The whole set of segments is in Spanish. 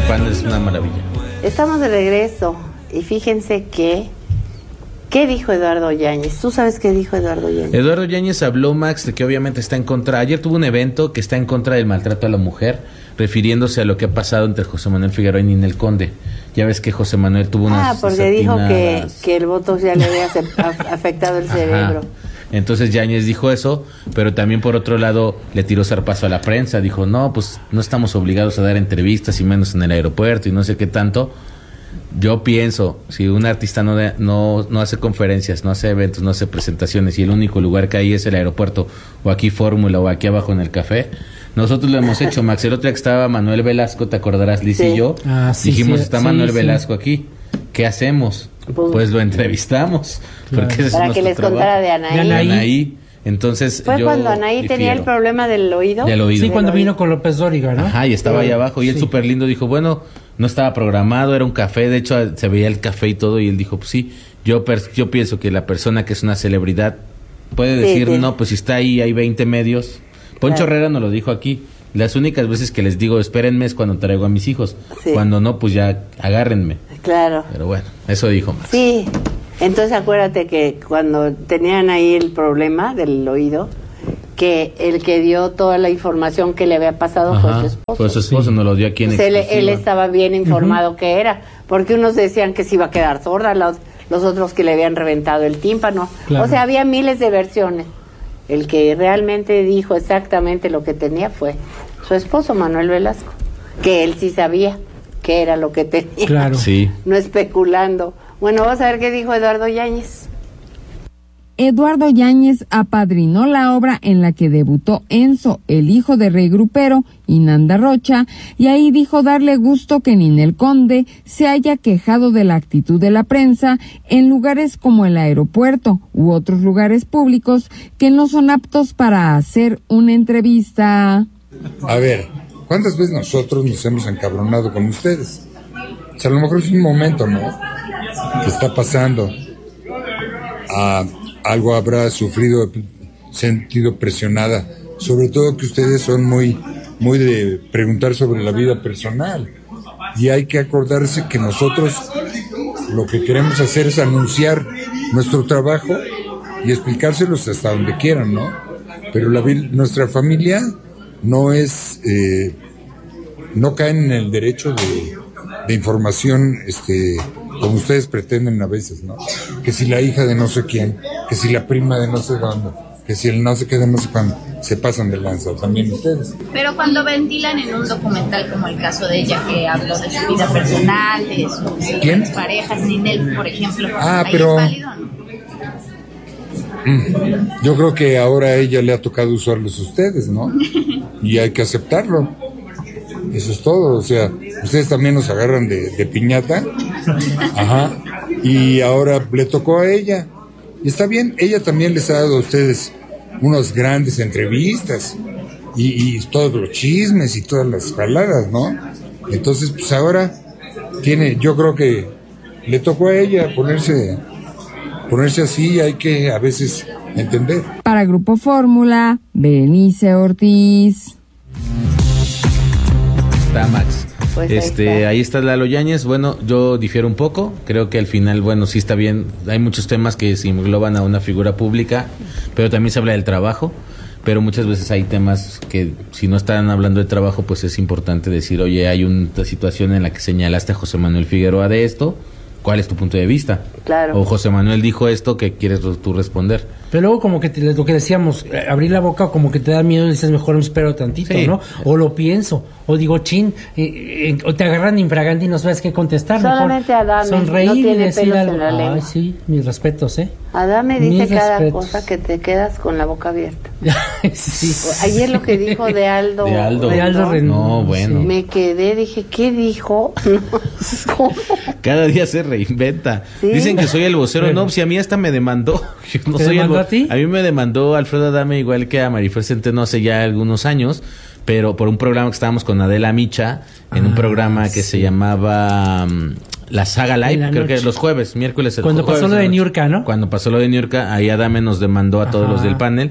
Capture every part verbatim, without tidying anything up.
panel es una maravilla. Estamos de regreso y fíjense que ¿qué dijo Eduardo Yáñez? ¿Tú sabes qué dijo Eduardo Yáñez? Eduardo Yáñez habló, Max, de que obviamente está en contra. Ayer tuvo un evento que está en contra del maltrato a la mujer, refiriéndose a lo que ha pasado entre José Manuel Figueroa y Ninel Conde. Ya ves que José Manuel tuvo unas... Ah, porque dijo que, que el botox ya le había afectado el cerebro. Ajá. Entonces Yáñez dijo eso, pero también por otro lado le tiró zarpazo a la prensa. Dijo, no, pues no estamos obligados a dar entrevistas y menos en el aeropuerto y no sé qué tanto. Yo pienso, si un artista no, de, no no hace conferencias, no hace eventos, no hace presentaciones y el único lugar que hay es el aeropuerto o aquí Fórmula o aquí abajo en el café, nosotros lo hemos hecho, Max. El otro día que estaba Manuel Velasco, ¿te acordarás, Liz sí. y yo? Ah, sí, dijimos, sí, está sí, Manuel sí. Velasco aquí, ¿qué hacemos? Pues, pues lo entrevistamos. Claro. Porque ese Para es que les trabajo. Contara de Anaí. De Anaí. Anaí. Entonces, ¿fue yo cuando Anaí difiero. tenía el problema del oído? Del oído. Sí, cuando vino con López Dóriga, ¿no? Ajá, y estaba sí. ahí abajo, y él sí. súper lindo dijo, bueno, no estaba programado, era un café, de hecho se veía el café y todo, y él dijo, pues sí, yo yo pienso que la persona que es una celebridad puede decir, sí, sí. no, pues si está ahí, hay veinte medios. Poncho claro. Herrera nos lo dijo aquí, las únicas veces que les digo, espérenme es cuando traigo a mis hijos, sí. cuando no, pues ya agárrenme. Claro. Pero bueno, eso dijo Max. Sí, entonces acuérdate que cuando tenían ahí el problema del oído, que el que dio toda la información que le había pasado Ajá, fue su esposo. Fue su esposo, sí. nos lo dio aquí en pues él, él estaba bien informado uh-huh. que era, porque unos decían que se iba a quedar sorda, los, los otros que le habían reventado el tímpano. Claro. O sea, había miles de versiones. El que realmente dijo exactamente lo que tenía fue su esposo, Manuel Velasco, que él sí sabía qué era lo que tenía. Claro. Sí. No especulando. Bueno, vamos a ver qué dijo Eduardo Yáñez. Eduardo Yáñez apadrinó la obra en la que debutó Enzo, el hijo de Rey Grupero, y Nanda Rocha, y ahí dijo darle gusto que Ninel Conde se haya quejado de la actitud de la prensa en lugares como el aeropuerto u otros lugares públicos que no son aptos para hacer una entrevista. A ver, ¿cuántas veces nosotros nos hemos encabronado con ustedes? O sea, a lo mejor es un momento, ¿no?, que está pasando. Ah, algo habrá sufrido, sentido presionada, sobre todo que ustedes son muy, muy de preguntar sobre la vida personal, y hay que acordarse que nosotros lo que queremos hacer es anunciar nuestro trabajo y explicárselos hasta donde quieran, ¿no? Pero la, nuestra familia no es, eh, no caen en el derecho de, de información, este, como ustedes pretenden a veces, ¿no? Que si la hija de no sé quién, que si la prima de no sé dónde, que si el no sé qué de no sé cuándo, se pasan de lanza, también ustedes. Pero cuando ventilan en un documental como el caso de ella, que habló de su vida personal, de sus ¿Quién? parejas, Ninel, por ejemplo, ah, ¿ahí pero... es válido, no? Mm, yo creo que ahora a ella le ha tocado usarlos a ustedes, ¿no? Y hay que aceptarlo. Eso es todo, o sea, ustedes también nos agarran de, de piñata, ajá, y ahora le tocó a ella, y está bien, ella también les ha dado a ustedes unas grandes entrevistas, y, y todos los chismes y todas las jaladas, ¿no? Entonces, pues ahora tiene, yo creo que le tocó a ella ponerse, ponerse así, hay que a veces entender. Para Grupo Fórmula, Berenice Ortiz. Está Max. Pues este, ahí está. ahí está Lalo Yáñez. Bueno, yo difiero un poco. Creo que al final, bueno, sí está bien. Hay muchos temas que se engloban a una figura pública, pero también se habla del trabajo. Pero muchas veces hay temas que, si no están hablando de trabajo, pues es importante decir, oye, hay una situación en la que señalaste a José Manuel Figueroa de esto. ¿Cuál es tu punto de vista? Claro. O José Manuel dijo esto, ¿qué quieres tú responder? Pero luego como que te, lo que decíamos, eh, abrir la boca como que te da miedo y dices, mejor me espero tantito, sí. ¿no? O lo pienso, o digo, chin, eh, eh, o te agarran infragante y no sabes qué contestar. Solamente Adame, sonreír no tiene y decir pelos algo. en la lengua. Ay, sí, mis respetos, ¿eh? Adame dice Mis cada respetos. cosa que te quedas con la boca abierta. Sí. Ayer lo que dijo de Aldo, de Aldo, de Aldo Rendón. No, bueno. Me quedé, dije, ¿qué dijo? ¿Cómo? Cada día se reinventa. ¿Sí? Dicen que soy el vocero. Bueno. No, si a mí hasta me demandó. Yo no ¿Te soy demandó el vo- a ti? A mí me demandó Alfredo Adame, igual que a Marifer Centeno hace ya algunos años, pero por un programa que estábamos con Adela Micha, en ah, un programa que sí. se llamaba um, La Saga Live, creo que los jueves, miércoles. Cuando jueves, pasó lo de Niurka, ¿no? Cuando pasó lo de Niurka, ahí Adame nos demandó a Ajá. todos los del panel.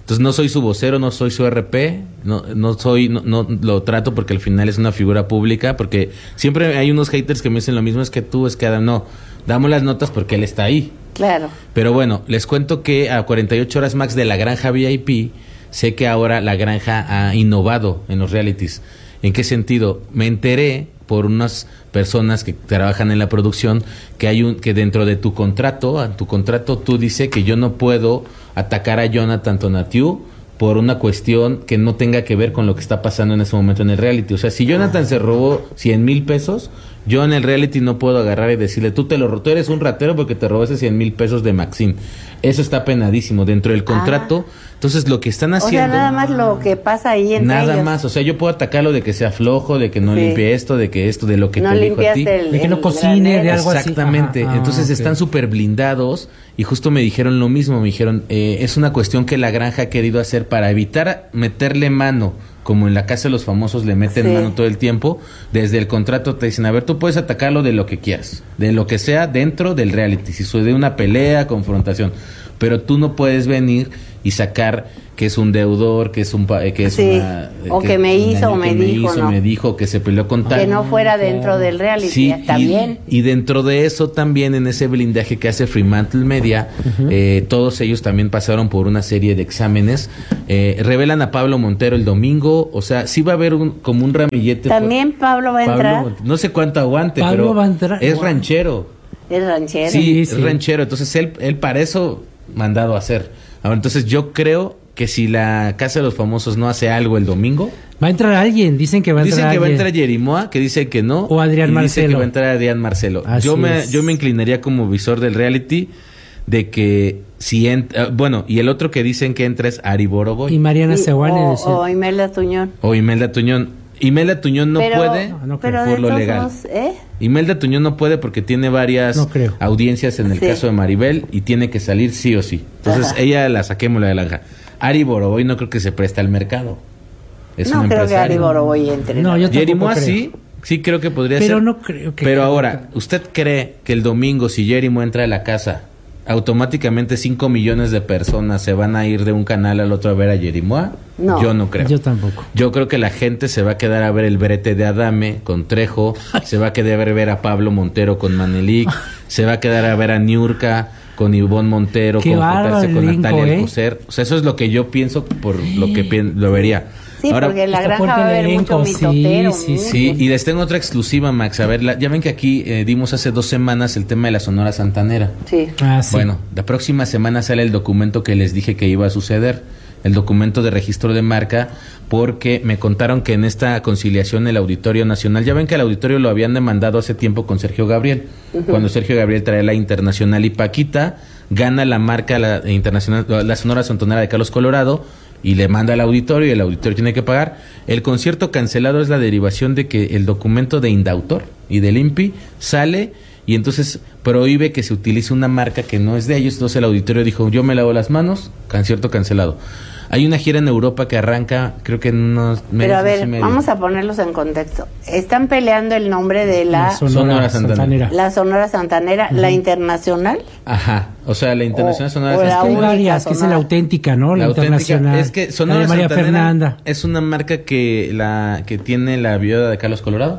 Entonces no soy su vocero, no soy su R P, no, no soy, no, no lo trato porque al final es una figura pública, porque siempre hay unos haters que me dicen lo mismo, es que tú, es que Adam, no, damos las notas porque él está ahí. Claro. Pero bueno, les cuento que a cuarenta y ocho horas max de La Granja V I P, sé que ahora La Granja ha innovado en los realities. ¿En qué sentido? Me enteré por unas personas que trabajan en la producción que hay un que dentro de tu contrato, a tu contrato tú dice que yo no puedo atacar a Jonathan Tonatiuh por una cuestión que no tenga que ver con lo que está pasando en ese momento en el reality. O sea, si Jonathan se robó cien mil pesos, yo en el reality no puedo agarrar y decirle, tú te lo robó, tú eres un ratero porque te robaste cien mil pesos de Maxim. Eso está penadísimo dentro del contrato. Ah. Entonces lo que están haciendo... O sea, nada más lo que pasa ahí entre Nada ellos. más, o sea, yo puedo atacarlo de que sea flojo, de que no sí. limpie esto, de que esto, de lo que no te dijo a ti. El, de que no cocine, de algo así. Exactamente. Ajá, Entonces ah, okay. están súper blindados y justo me dijeron lo mismo, me dijeron, eh, es una cuestión que La Granja ha querido hacer para evitar meterle mano, como en La Casa de los Famosos le meten sí. mano todo el tiempo. Desde el contrato te dicen, a ver, tú puedes atacarlo de lo que quieras, de lo que sea dentro del reality, si sucede una pelea, confrontación, pero tú no puedes venir y sacar que es un deudor, que es un que es sí. una o que, que me hizo o me, me dijo, hizo, no. me dijo que se peleó con tal, que no fuera dentro del reality, sí, está y, bien. Y dentro de eso también en ese blindaje que hace Fremantle Media, uh-huh. eh, todos ellos también pasaron por una serie de exámenes, eh, revelan a Pablo Montero el domingo, o sea, sí va a haber un, como un ramillete. También por, Pablo va a Pablo, entrar. No sé cuánto aguante, Pablo pero va a entrar. es ranchero. Es ranchero. Sí, sí, es sí. ranchero, entonces él, él para eso mandado a hacer. Ahora, entonces yo creo que si La Casa de los Famosos no hace algo el domingo, va a entrar alguien, dicen que va a entrar dicen que alguien. va a entrar Jerimoa, que dice que no, o Adrián y Marcelo, dice que va a entrar Adrián Marcelo. Así yo me es. yo me inclinaría como visor del reality de que si entra, bueno, y el otro que dicen que entra es Ari Boroboy y Mariana Seoane o, decía. o Imelda Tuñón o Imelda Tuñón. Imelda Tuñón no pero, puede no, no pero por lo todos legal. Los, ¿eh? Imelda Tuñón no puede porque tiene varias no creo. audiencias en el sí. caso de Maribel y tiene que salir sí o sí. Entonces Ajá. ella la saquemos la de la granja. Ari Boroboy no creo que se preste al mercado. Es no un creo empresario. que Ari Boroboy entre. No, yo Jerimoa sí, sí creo que podría pero ser. Pero no creo que. Pero ahora, ¿usted cree que el domingo si Jerimoa entra a la casa, automáticamente cinco millones de personas se van a ir de un canal al otro a ver a Jerimoa? No. Yo no creo. Yo tampoco. Yo creo que la gente se va a quedar a ver el brete de Adame con Trejo, se va a quedar a ver a Pablo Montero con Manelik, se va a quedar a ver a Niurka con Ivonne Montero, Qué confrontarse con elenco, Natalia ¿eh? Alcocer. O sea, eso es lo que yo pienso por lo que pi- lo vería. Sí, ahora, porque en La Granja va a haber elenco, mucho mitotero. Sí, sí, sí, y les tengo otra exclusiva, Max. A ver, la, ya ven que aquí eh, dimos hace dos semanas el tema de la Sonora Santanera. Sí. Ah, sí. Bueno, la próxima semana sale el documento que les dije que iba a suceder, el documento de registro de marca, porque me contaron que en esta conciliación el Auditorio Nacional, ya ven que el Auditorio lo habían demandado hace tiempo con Sergio Gabriel, uh-huh. cuando Sergio Gabriel trae la Internacional y Paquita, gana la marca la internacional, la Sonora Santanera de Carlos Colorado, y le manda al auditorio y el auditorio tiene que pagar. El concierto cancelado es la derivación de que el documento de Indautor y del I N P I sale y entonces prohíbe que se utilice una marca que no es de ellos. Entonces el auditorio dijo, yo me lavo las manos, concierto cancelado. Hay una gira en Europa que arranca, creo que en unos meses. Pero a ver, vamos a ponerlos en contexto. Están peleando el nombre de la, la Sonora, Sonora Santanera. Santanera. La Sonora Santanera, uh-huh. la internacional. Ajá, o sea, la internacional o, Sonora o Santanera. Hay varias, que es la auténtica, ¿no? La, la internacional. Es que Sonora la de María Santanera Fernanda. Es una marca que la que tiene la viuda de Carlos Colorado.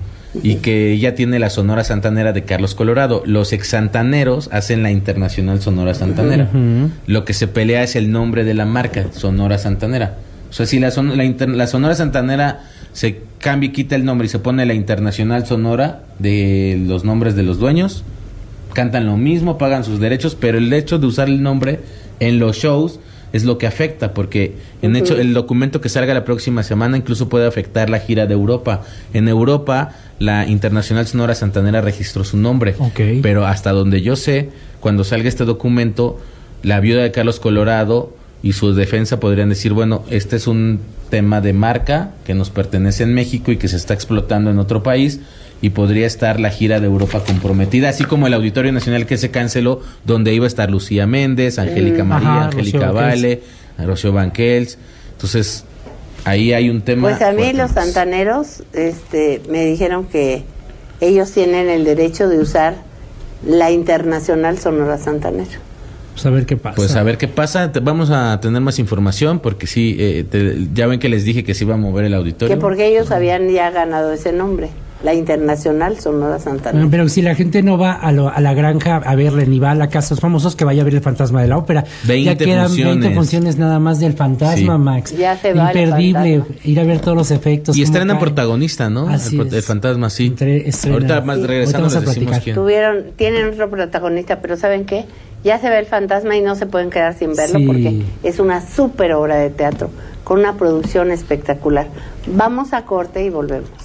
Y que ya tiene la Sonora Santanera de Carlos Colorado. Los ex-santaneros hacen la Internacional Sonora Santanera. Uh-huh. Lo que se pelea es el nombre de la marca, Sonora Santanera. O sea, si la, son, la, inter, la Sonora Santanera se cambia y quita el nombre y se pone la Internacional Sonora de los nombres de los dueños, cantan lo mismo, pagan sus derechos, pero el hecho de usar el nombre en los shows es lo que afecta, porque en uh-huh. hecho el documento que salga la próxima semana incluso puede afectar la gira de Europa. En Europa, la Internacional Sonora Santanera registró su nombre, okay. pero hasta donde yo sé, cuando salga este documento, la viuda de Carlos Colorado y su defensa podrían decir, bueno, este es un tema de marca que nos pertenece en México y que se está explotando en otro país, y podría estar la gira de Europa comprometida, así como el Auditorio Nacional que se canceló, donde iba a estar Lucía Méndez, Angélica mm, María, ajá, Angélica Vale, Rocío Banquels. Entonces, ahí hay un tema. Pues a mí los santaneros este, me dijeron que ellos tienen el derecho de usar la Internacional Sonora Santanera. Pues a ver qué pasa. Pues a ver qué pasa. Te, vamos a tener más información porque sí, eh, te, ya ven que les dije que se iba a mover el auditorio. Que porque ellos habían ya ganado ese nombre, la Internacional Sonora Santanera. Bueno, pero si la gente no va a, lo, a la granja a verle, ni va a la casa de los famosos, que vaya a ver el Fantasma de la Ópera. veinte ya quedan funciones. veinte funciones nada más del Fantasma, Sí. Max. Ya se va el Imperdible, Fantasma. ir a ver todos los efectos. Y cómo estrena caen. protagonista, ¿no? Así el, es. el Fantasma, sí. Entre- estrena. Ahorita más Sí. regresando Ahorita les vamos a decimos platicar. quién. Tuvieron, tienen otro protagonista, pero ¿saben qué? Ya se ve el Fantasma y no se pueden quedar sin verlo Sí. porque es una súper obra de teatro con una producción espectacular. Vamos a corte y volvemos.